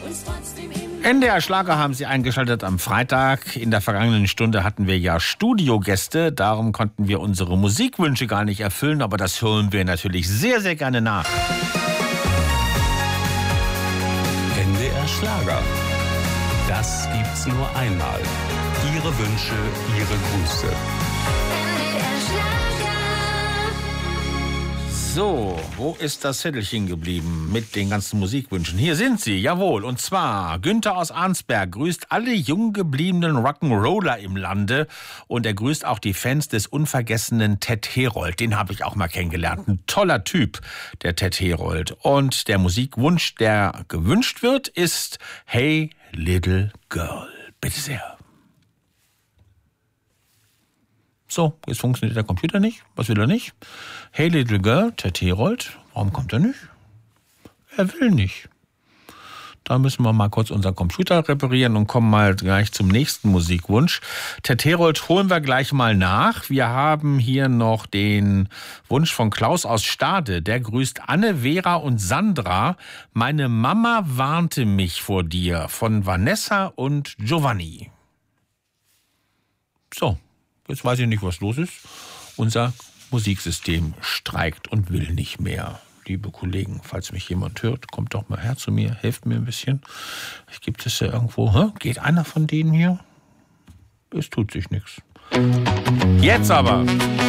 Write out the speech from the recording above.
NDR Schlager haben Sie eingeschaltet am Freitag. In der vergangenen Stunde hatten wir ja Studiogäste. Darum konnten wir unsere Musikwünsche gar nicht erfüllen. Aber das hören wir natürlich sehr, sehr gerne nach. NDR Schlager. Das gibt's nur einmal. Ihre Wünsche, Ihre Grüße. So, wo ist das Zettelchen geblieben mit den ganzen Musikwünschen? Hier sind sie, jawohl. Und zwar, Günther aus Arnsberg grüßt alle jung gebliebenen Rock'n'Roller im Lande. Und er grüßt auch die Fans des unvergessenen Ted Herold. Den habe ich auch mal kennengelernt. Ein toller Typ, der Ted Herold. Und der Musikwunsch, der gewünscht wird, ist Hey Little Girl. Bitte sehr. So, jetzt funktioniert der Computer nicht. Was will er nicht? Hey Little Girl, Ted Herold. Warum kommt er nicht? Er will nicht. Da müssen wir mal kurz unseren Computer reparieren und kommen mal gleich zum nächsten Musikwunsch. Ted Herold holen wir gleich mal nach. Wir haben hier noch den Wunsch von Klaus aus Stade. Der grüßt Anne, Vera und Sandra. Meine Mama warnte mich vor dir. Von Vanessa und Giovanni. So. Jetzt weiß ich nicht, was los ist. Unser Musiksystem streikt und will nicht mehr. Liebe Kollegen, falls mich jemand hört, kommt doch mal her zu mir, helft mir ein bisschen. Gibt es ja irgendwo, geht einer von denen hier? Es tut sich nichts. Jetzt aber!